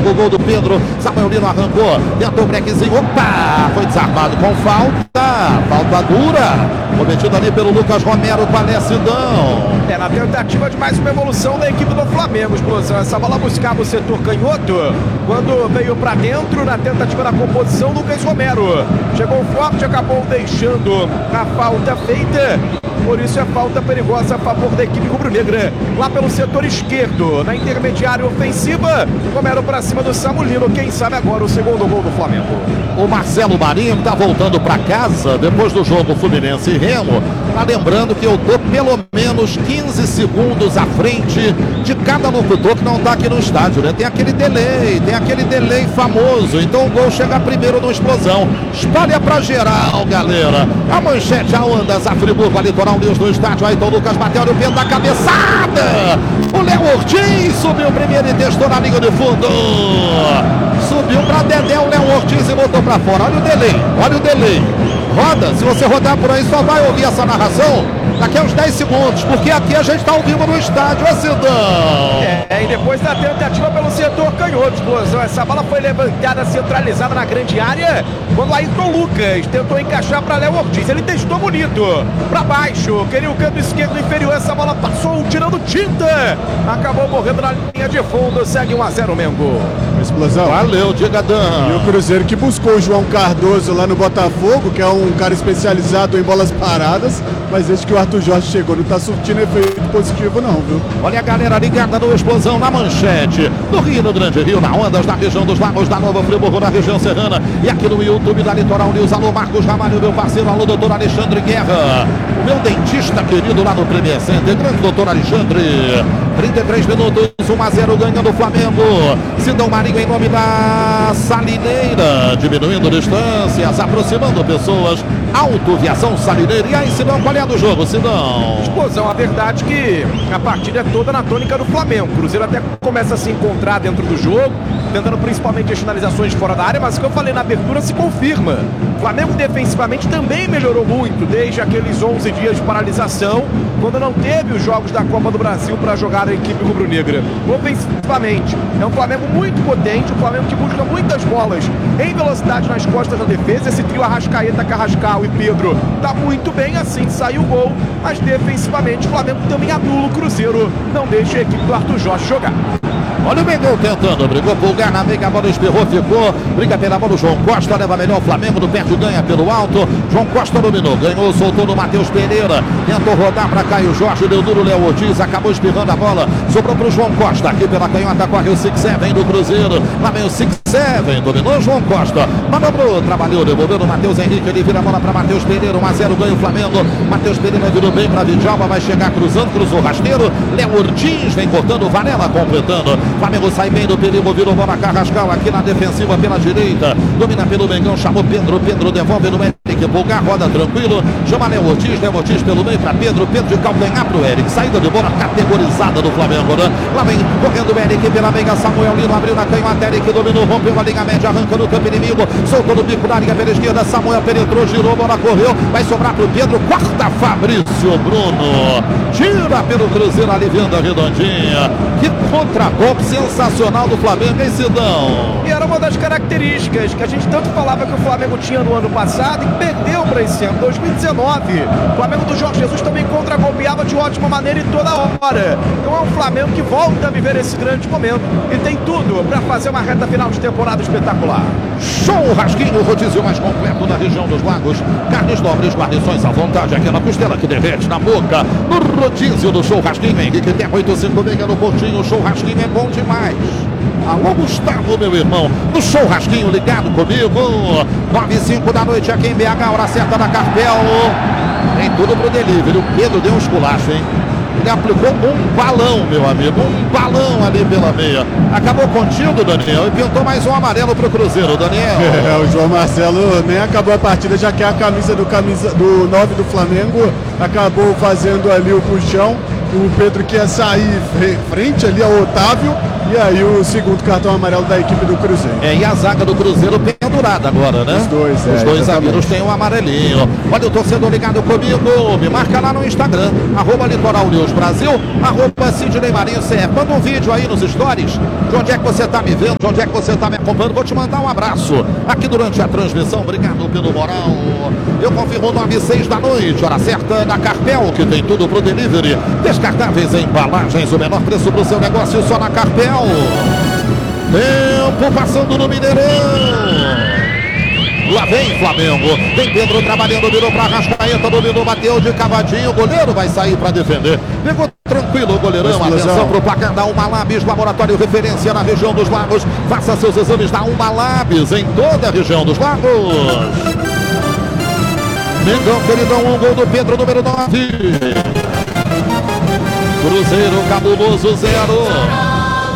o gol do Pedro. Samuel Lino arrancou, tentou o brequezinho, opa, foi desarmado com falta dura, cometida ali pelo Lucas Romero com a Alessidão. Na tentativa de mais uma evolução da equipe do Flamengo, explosão. Essa bola buscava o setor canhoto, quando veio para dentro na tentativa da composição, Lucas Romero chegou forte, acabou deixando a falta feita. Por isso é falta perigosa a favor da equipe rubro-negra. Lá pelo setor esquerdo, na intermediária ofensiva, Romero para cima do Samulino. Quem sabe agora o segundo gol do Flamengo. O Marcelo Marinho está voltando para casa depois do jogo Fluminense e Remo. Tá lembrando que eu tô pelo menos 15 segundos à frente de cada locutor que não está aqui no estádio, né? Tem aquele delay famoso. Então o gol chega primeiro no Explosão. Espalha para geral, galera. A manchete, a Ondas, a Friburgo, a Litoral News no estádio. Aí então o Lucas bateu no pé da cabeçada. O Léo Ortiz subiu primeiro e testou na linha de fundo. Subiu para Dedé o Léo Ortiz e botou para fora. Olha o delay. Roda, se você rodar por aí só vai ouvir essa narração daqui a uns 10 segundos, porque aqui a gente está ao vivo no estádio, Cidão. E depois da tentativa pelo setor canhoto, explosão. Essa bola foi levantada, centralizada na grande área, quando Ayrton Lucas tentou encaixar para Léo Ortiz. Ele testou bonito, para baixo, queria o canto esquerdo inferior, essa bola passou tirando tinta, acabou morrendo na linha de fundo, segue 1-0 Mengo. Explosão. Valeu, diga Dan. E o Cruzeiro que buscou o João Cardoso lá no Botafogo, que é um cara especializado em bolas paradas, mas desde que o Arthur Jorge chegou não está surtindo efeito positivo não, viu? Olha a galera ligada no Explosão na manchete, no Rio, no Grande Rio, na Ondas, na região dos Lagos, da Nova Friburgo, na região serrana, e aqui no YouTube da Litoral News. Alô Marcos Ramalho, meu parceiro, alô doutor Alexandre Guerra, o meu dentista querido lá no Premier Center, grande doutor Alexandre. 33 minutos, 1-0 ganhando o Flamengo. Sidão Marinho em nome da Salineira, diminuindo distâncias, aproximando pessoas. Autoviação Salineira. E aí, Sidão, qual é a do jogo, Sidão? Explosão, a verdade que a partida é toda na tônica do Flamengo. O Cruzeiro até começa a se encontrar dentro do jogo, tentando principalmente as finalizações fora da área, mas o que eu falei na abertura se confirma. O Flamengo defensivamente também melhorou muito desde aqueles 11 dias de paralisação, quando não teve os jogos da Copa do Brasil para jogar a equipe rubro-negra. Ofensivamente, é um Flamengo muito potente, um Flamengo que busca muitas bolas em velocidade nas costas da defesa. Esse trio Arrascaeta, Carrascal e Pedro tá muito bem, assim saiu o gol, mas defensivamente o Flamengo também anula o Cruzeiro, não deixa a equipe do Arthur Jorge jogar. Olha o Mengão tentando, brigou pulgar na meia, a bola espirrou, ficou, briga pela bola o João Costa, leva melhor o Flamengo, do perto ganha pelo alto, João Costa dominou, ganhou, soltou no Matheus Pereira, tentou rodar para Caio Jorge, deu duro o Léo Ortiz, acabou espirrando a bola, sobrou para o João Costa, aqui pela canhota, corre o 6-7 do Cruzeiro, lá vem o 6-7, dominou o João Costa, manobrou, trabalhou, devolveu no Matheus Henrique, ele vira a bola para Matheus Pereira, 1-0 ganha o Flamengo, Matheus Pereira virou bem para Vidjalba, vai chegar cruzando, cruzou rasteiro, Léo Ortiz vem cortando, Varela completando. Flamengo sai bem do perigo, virou bola Carrascal aqui na defensiva pela direita, domina pelo Mengão, chamou Pedro devolve no Eric, Pulgar, roda tranquilo, chama Léo Ortiz pelo meio para Pedro de calcanhar pro Eric, saída de bola categorizada do Flamengo, né? Lá vem correndo o Eric pela meia, Samuel Lino abriu na canhota, Eric dominou, rompeu a linha média, arranca no campo inimigo, soltou no bico da linha pela esquerda, Samuel penetrou, girou, bola correu, vai sobrar pro Pedro, quarta Fabrício Bruno, tira pelo Cruzeiro, aliviando a redondinha, que contragolpe sensacional do Flamengo, hein, Sidão? E era uma das características que a gente tanto falava que o Flamengo tinha no ano passado e perdeu para esse ano, 2019. O Flamengo do Jorge Jesus também contragolpeava de ótima maneira e toda hora. Então é um Flamengo que volta a viver esse grande momento e tem tudo para fazer uma reta final de temporada espetacular. Churrasquinho, o rodízio mais completo na região dos Lagos, carnes nobres, guarnições à vontade, aquela costela que derrete na boca, no rodízio do Churrasquinho, Henrique tem 856 no Portinho, o Churrasquinho é bom demais. Alô Gustavo, meu irmão, no Churrasquinho ligado comigo, 9h05 da noite aqui em BH, hora certa da Carpel, tem tudo pro delivery, o Pedro deu um esculacho, hein? Ele aplicou um balão, meu amigo, um balão ali pela meia. Acabou contido, Daniel, e pintou mais um amarelo pro Cruzeiro, Daniel. O João Marcelo nem acabou a partida, já que a camisa do 9 do Flamengo acabou fazendo ali o puxão. O Pedro que ia sair frente ali ao Otávio, e aí o segundo cartão amarelo da equipe do Cruzeiro. E a zaga do Cruzeiro pendurada agora, né? Os dois zagueiros exatamente. têm um amarelinho. Olha o torcedor ligado comigo. Me marca lá no Instagram, @Litoral News Brasil, @Sidney Marinho CF. Manda um vídeo aí nos stories de onde é que você está me vendo, de onde é que você está me acompanhando. Vou te mandar um abraço aqui durante a transmissão. Obrigado pelo moral. Eu confirmo 9h06 da noite, hora certa na Carpel, que tem tudo pro delivery. Descartáveis em embalagens, o menor preço pro seu negócio só na Carpel. Tempo passando no Mineirão. Lá vem Flamengo, tem Pedro trabalhando, virou para Arrascaeta, dominou, bateu de cavadinho, o goleiro vai sair para defender. Pegou tranquilo o goleirão, atenção para o placar da Uma Labs, laboratório referência na região dos Lagos. Faça seus exames da Uma Labs em toda a região dos Lagos. Mengão, queridão, um gol do Pedro, número 9. Cruzeiro cabuloso 0.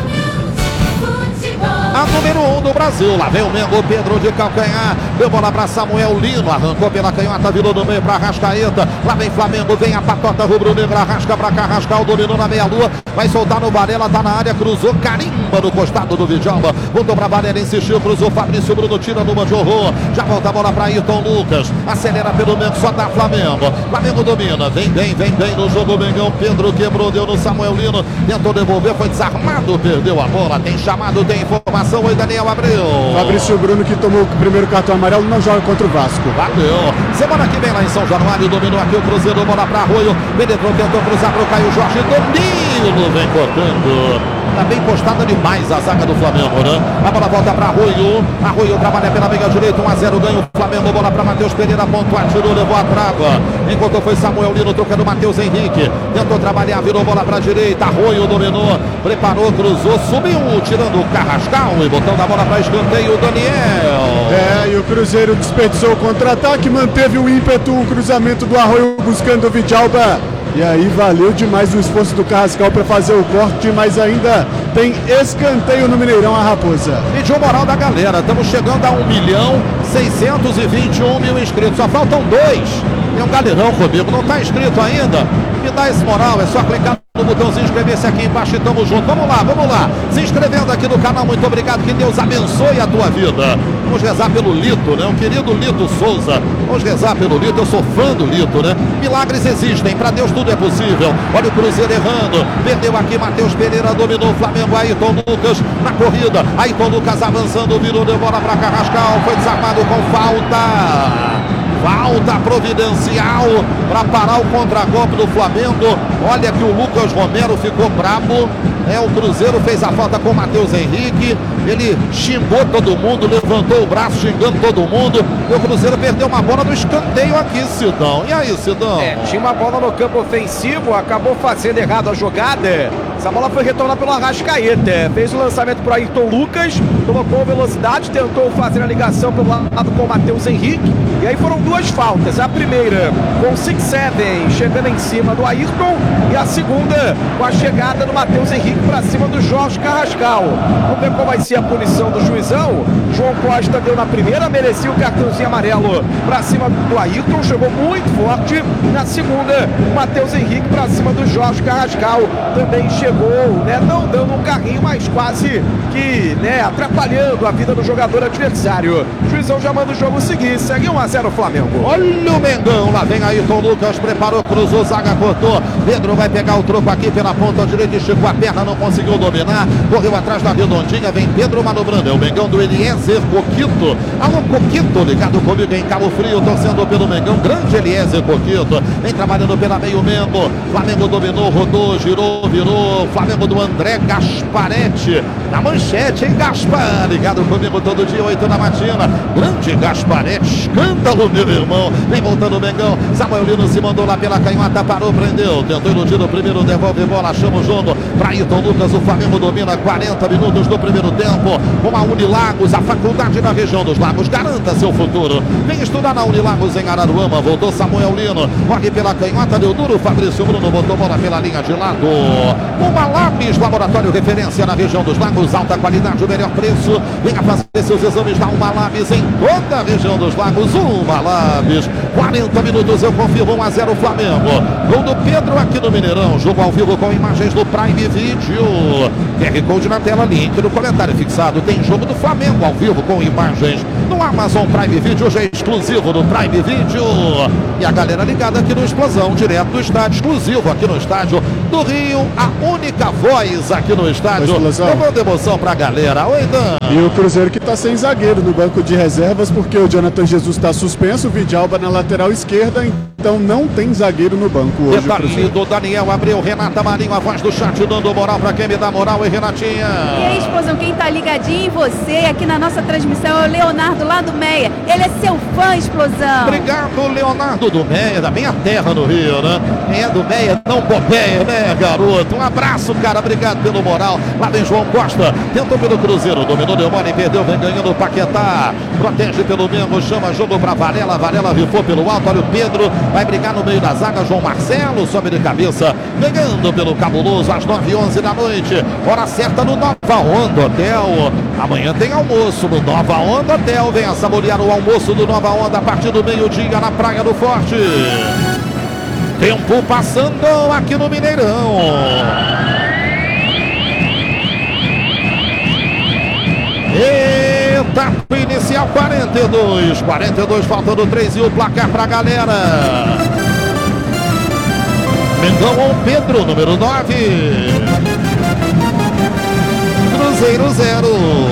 A número 1 do Brasil, lá vem o Mengo, Pedro de calcanhar, deu bola para Samuel Lino, arrancou pela canhota, virou no meio para Arrascaeta, lá vem Flamengo, vem a patota rubro-negra, arrasca para Carrascal, dominou na meia-lua, vai soltar no Varela, tá na área, cruzou, carimba no costado do Vidjalba, voltou para Varela, insistiu, cruzou, Fabrício Bruno tira numa de horror, já volta a bola para Ayrton Lucas, acelera pelo meio, só dá Flamengo, Flamengo domina, vem bem no jogo, Mengão, Pedro quebrou, deu no Samuel Lino, tentou devolver, foi desarmado, perdeu a bola, tem chamado, tem informação. Oi, Daniel Abreu. Fabrício Bruno, que tomou o primeiro cartão amarelo, não joga contra o Vasco. Valeu. Semana que vem lá em São Januário, dominou aqui o Cruzeiro, bola para Arroio, penetrou, tentou cruzar para o Caio Jorge, Danilo vem cortando. Tá bem postada demais a zaga do Flamengo, né? A bola volta para Arroio. Arroio trabalha pela meia direita, 1-0 ganha o Flamengo. Bola para Matheus Pereira, ponto, atirou, levou a trava. Enquanto foi Samuel Lino tocando Matheus Henrique. Tentou trabalhar, virou bola para a direita. Arroio dominou, preparou, cruzou, subiu, tirando o Carrascal e botando a bola para escanteio, Daniel. E o Cruzeiro desperdiçou o contra-ataque, manteve o ímpeto, o cruzamento do Arroio buscando o Vidjalba. E aí valeu demais o esforço do Carrascal para fazer o corte, mas ainda tem escanteio no Mineirão, a Raposa. Pediu moral da galera, estamos chegando a 1.621.000 inscritos, só faltam 2. Tem um galerão comigo, não está inscrito ainda? Me dá esse moral, é só clicar no botãozinho inscrever-se aqui embaixo e tamo junto. Vamos lá. Se inscrevendo aqui no canal, muito obrigado, que Deus abençoe a tua vida. Vamos rezar pelo Lito, né? O querido Lito Souza. Vamos rezar pelo Lito, eu sou fã do Lito, né? Milagres existem, para Deus tudo é possível. Olha o Cruzeiro errando, perdeu aqui Matheus Pereira, dominou o Flamengo, Ayrton Lucas na corrida. Ayrton Lucas avançando, virou, deu bola para Carrascal, foi desarmado com falta. Falta providencial para parar o contragolpe do Flamengo. Olha que o Lucas Romero ficou brabo. O Cruzeiro fez a falta com o Matheus Henrique. Ele xingou todo mundo, levantou o braço xingando todo mundo. E o Cruzeiro perdeu uma bola no escanteio aqui, Sidão. E aí, Sidão? Tinha uma bola no campo ofensivo, acabou fazendo errado a jogada. Essa bola foi retornada pelo Arrascaeta. Fez o lançamento para Ayrton Lucas, colocou velocidade, tentou fazer a ligação pelo lado com o Matheus Henrique. E aí foram 2 faltas. A primeira com o 6-7 chegando em cima do Ayrton. E a segunda com a chegada do Matheus Henrique para cima do Jorge Carrascal. Vamos ver qual vai ser a punição do juizão. João Costa deu na primeira, merecia o cartãozinho amarelo para cima do Ayrton. Chegou muito forte. Na segunda, o Matheus Henrique para cima do Jorge Carrascal. Também chegou, né? Não dando um carrinho, mas quase que, né, atrapalhando a vida do jogador adversário. O juizão já manda o jogo seguir. Segue 1-0 Flamengo. Olha o Mengão, lá vem Ayrton Lucas, preparou, cruzou, zaga, cortou. Pedro vai pegar o troco aqui pela ponta direita, esticou a perna, não conseguiu dominar, correu atrás da redondinha, vem Pedro manobrando, é o Mengão do Eliezer Coquito. Alô, Coquito, ligado comigo em Cabo Frio, torcendo pelo Mengão, grande Eliezer Coquito, vem trabalhando pela meio Mengo, Flamengo dominou, rodou, girou, virou, Flamengo do André Gasparetti, na manchete, hein, Gaspar, ligado comigo todo dia, 8 da matina, grande Gasparetti, escândalo, meu irmão, vem voltando o Mengão, Samuel Lino se mandou lá pela canhota, parou, prendeu, tentou iludir o primeiro, devolve bola, chama o jogo para Ayrton Lucas, o Flamengo domina 40 minutos do primeiro tempo, com a Unilagos, a faculdade na região dos Lagos, garanta seu futuro, vem estudar na Unilagos em Araruama, voltou Samuel Lino, corre pela canhota, deu duro, Fabrício Bruno botou bola pela linha de lado, Uma Labs, laboratório referência na região dos Lagos, alta qualidade, o melhor preço, venha fazer seus exames da Uma Labs em toda a região dos Lagos, Uma Labs. Chaves. 40 minutos, eu confirmo 1-0 Flamengo. Gol do Pedro aqui no Mineirão. Jogo ao vivo com imagens do Prime Video. QR Code na tela, link no comentário fixado. Tem jogo do Flamengo ao vivo com imagens no Amazon Prime Video. Hoje é exclusivo do Prime Video. E a galera ligada aqui no Explosão, direto do estádio, exclusivo aqui no estádio do Rio. A única voz aqui no estádio. Dando emoção pra galera. Oi, Dan. E o Cruzeiro que tá sem zagueiro no banco de reservas, porque o Jonathan Jesus está suspenso, o Vidalba na lateral esquerda, então não tem zagueiro no banco hoje. Detalhe do Daniel Abreu, Renata Marinho, a voz do chat, dando moral pra quem me dá moral. E Renatinha. E aí, Explosão, quem tá ligadinho em você aqui na nossa transmissão é o Leonardo lá do Meia. Ele é seu fã, Explosão. Obrigado, Leonardo do Meia, da minha terra no Rio, né? Quem é do Meia não bobeia, né, garoto? Um abraço, cara, obrigado pelo moral. Lá vem João Costa, tentou pelo Cruzeiro, dominou, deu mole, perdeu, vem ganhando o Paquetá. Protege pelo mesmo, chama jogo pra Varela. Varela rifou pelo alto, olha o Pedro, vai brigar no meio da zaga. João Marcelo sobe de cabeça, ganhando pelo Cabuloso às 9h11 da noite. Hora certa no Nova Onda Hotel. Amanhã tem almoço no Nova Onda Hotel. Venha saborear o almoço do Nova Onda a partir do meio-dia na Praia do Forte. Tempo passando aqui no Mineirão. Etapa inicial 42, faltando 3 e o placar pra galera. Mengão 1, Pedro, número 9. Cruzeiro 0.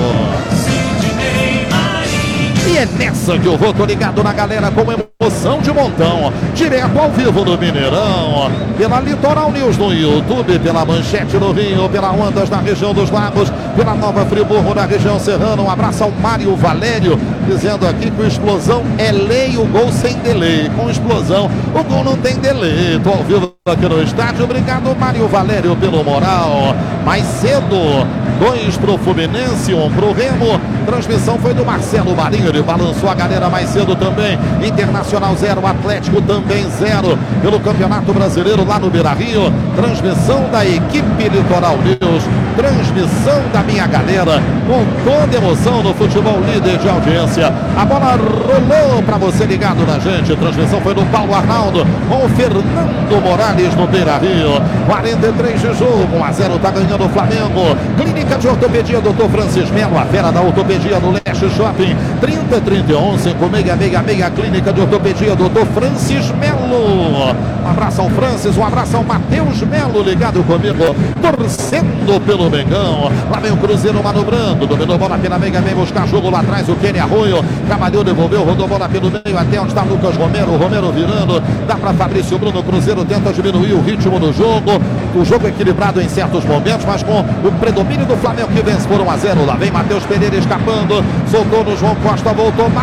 E é nessa que eu vou, tô ligado na galera com emoção de montão. Direto ao vivo no Mineirão, pela Litoral News no YouTube, pela Manchete no Rio, pela Ondas na região dos Lagos, pela Nova Friburgo na região serrana. Um abraço ao Mário Valério, dizendo aqui que o Explosão é lei, o gol sem delay. Com Explosão, o gol não tem delay. Tô ao vivo aqui no estádio. Obrigado, Mário Valério, pelo moral. Mais cedo, 2 pro Fluminense, 1 pro Remo. Transmissão foi do Marcelo Marinho, ele balançou a galera mais cedo também. Internacional 0, Atlético também 0 pelo Campeonato Brasileiro lá no Beira-Rio. Transmissão da equipe Litoral News, transmissão da minha galera, com toda emoção no futebol líder de audiência. A bola rolou para você ligado na gente. A transmissão foi do Paulo Arnaldo com o Fernando Morales no Beira-Rio. 43 de jogo, 1-0, tá ganhando o Flamengo. Clínica de Ortopedia Dr. Francis Melo, a fera da ortopedia no Leste Shopping. 3031 5666, Clínica de Ortopedia Dr. Francis Melo. Um abraço ao Francis, um abraço ao Matheus Melo, ligado comigo, torcendo pelo Mengão. Lá vem o Cruzeiro manobrando, dominou a bola pela Mega, vem buscar jogo lá atrás, o Kenny Arroio, trabalhou, devolveu, rodou a bola pelo meio, até onde está Lucas Romero, Romero virando, dá para Fabrício Bruno. O Cruzeiro tenta diminuir o ritmo do jogo, o jogo equilibrado em certos momentos, mas com o predomínio do Flamengo que vence por 1-0. Lá vem Matheus Pereira escapando, soltou no João Costa, voltou